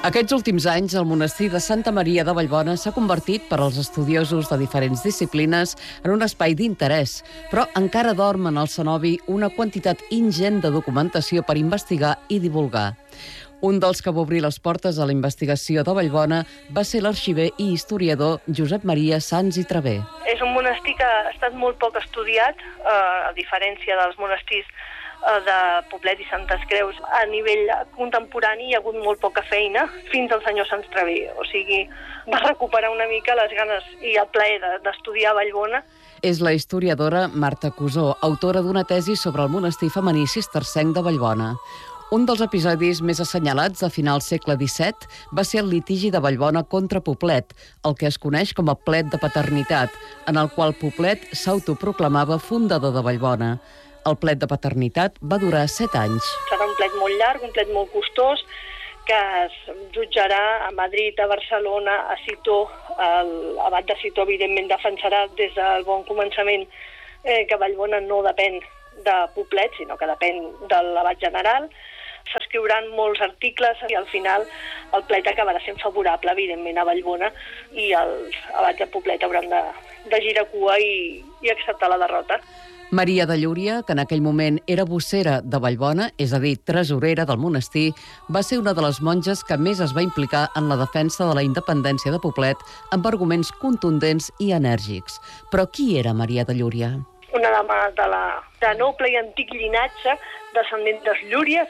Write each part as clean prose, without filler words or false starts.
Aquests últims anys, el monestir de Santa Maria de Vallbona s'ha convertit per als estudiosos de diferents disciplines en un espai d'interès, però encara dorm en el cenobi una quantitat ingent de documentació per investigar i divulgar. Un dels que va obrir les portes a la investigació de Vallbona va ser l'arxiver i historiador Josep Maria Sans i Traver. És un monestir que ha estat molt poc estudiat, a diferència dels monestirs de Poblet i Santes Creus. A nivell contemporani hi ha hagut molt poca feina fins al senyor Sans Traver. O sigui, va recuperar una mica les ganes i el plaer d'estudiar a Vallbona. És la historiadora Marta Cusó, autora d'una tesi sobre el monestir femení cistercenc de Vallbona. Un dels episodis més assenyalats a finals segle XVII va ser el litigi de Vallbona contra Poblet, el que es coneix com a plet de paternitat, en el qual Poblet s'autoproclamava fundador de Vallbona. El plet de paternitat va durar 7 anys. Serà un plet molt llarg, un plet molt costós, que es jutjarà a Madrid, a Barcelona, a Citó. L'abat de Citó, evidentment, defensarà des del bon començament que Vallbona no depèn de Poblet, sinó que depèn de l'abat general. S'escriuran molts articles i al final el plet acabarà sent favorable, evidentment, a Vallbona, i els abats de Poblet hauran de girar cua i acceptar la derrota. Maria de Llúria, que en aquell moment era vossera de Vallbona, és a dir, tresorera del monestir, va ser una de les monges que més es va implicar en la defensa de la independència de Poblet amb arguments contundents i enèrgics. Però qui era Maria de Llúria? Una dama de noble i antic llinatge, descendent dels Llúries,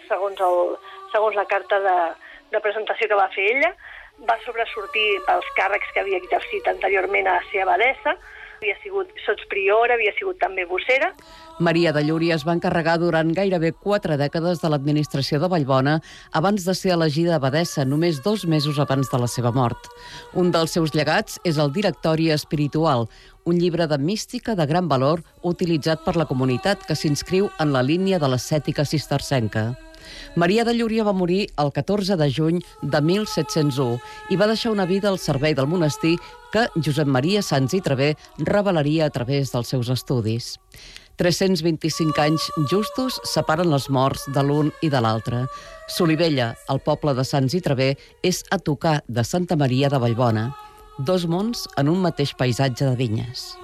segons la carta de presentació que va fer ella. Va sobresortir pels càrrecs que havia exercit anteriorment a ser abadessa. Havia sigut sotspriora, havia sigut també vossera. Maria de Llúria es va encarregar durant gairebé 4 dècades de l'administració de Vallbona abans de ser elegida abadessa, només 2 mesos abans de la seva mort. Un dels seus llegats és el Directori Espiritual, un llibre de mística de gran valor utilitzat per la comunitat que s'inscriu en la línia de l'ascètica cistercenca. Maria de Llúria va morir el 14 de juny de 1701 i va deixar una vida al servei del monestir que Josep Maria Sans i Traver revelaria a través dels seus estudis. 325 anys justos separen les morts de l'un i de l'altre. Solivella, el poble de Sans i Traver, és a tocar de Santa Maria de Vallbona. 2 mons en un mateix paisatge de vinyes.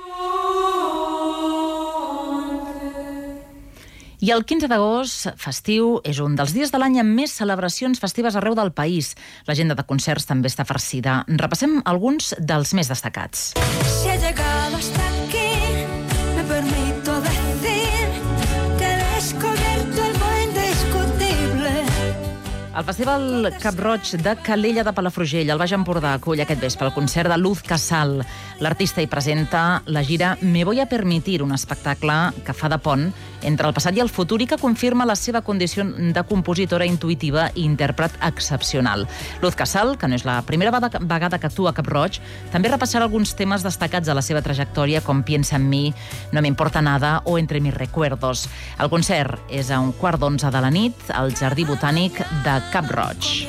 I el 15 d'agost, festiu, és un dels dies de l'any amb més celebracions festives arreu del país. L'agenda de concerts també està farcida. Repassem alguns dels més destacats. Si he llegado hasta aquí, me permito decir que he descubierto algo indiscutible. El Festival Cap-roig de Calella de Palafrugell, al Baix Empordà, acull aquest vespre el concert de Luz Casal. L'artista hi presenta la gira Me voy a permitir, un espectacle que fa de pont entre el passat i el futur i que confirma la seva condició de compositora intuïtiva i intèrpret excepcional. Luz Casal, que no és la primera vegada que actua a Cap-roig, també repassarà alguns temes destacats de la seva trajectòria, com Piensa en mi, No me importa nada o Entre mis recuerdos. El concert és a 11:15 de la nit al Jardí Botànic de Cap-roig.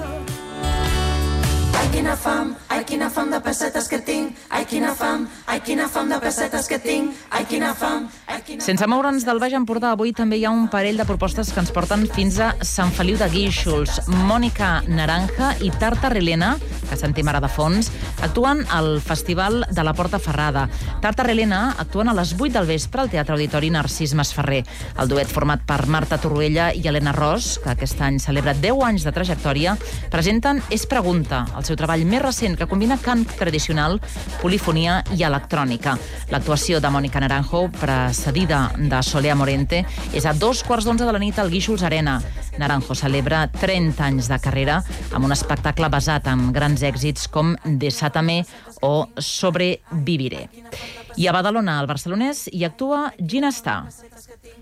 Ai, quina fam de pessetes que tinc. Ai, quina fam de pessetes que tinc. Ai, quina fam. Sense moure'ns del Baix Empordà, avui també hi ha un parell de propostes que ens porten fins a Sant Feliu de Guíxols. Mònica Naranja i Tartar Helena, que sentim ara de fons, actuen al Festival de la Porta Ferrada. Tartar Helena actuen a les 8 del vespre al Teatre Auditori Narcís Masferrer. El duet format per Marta Torroella i Helena Ros, que aquest any celebra 10 anys de trajectòria, presenten És pregunta, el seu treball més recent que combina cant tradicional, polifonia i electrònica. L'actuació de Mònica Naranjo, precedida de Solea Morente, és a 11:15 de la nit al Guíxols Arena. Naranjo celebra 30 anys de carrera amb un espectacle basat en grans èxits com Desátame o Sobreviviré. I a Badalona, al Barcelonès, hi actua Ginestar.